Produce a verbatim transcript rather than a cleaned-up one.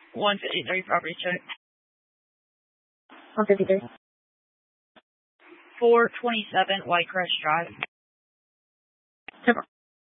one fifty-three property check. one fifty-three. four twenty-seven White Crest Drive. Super.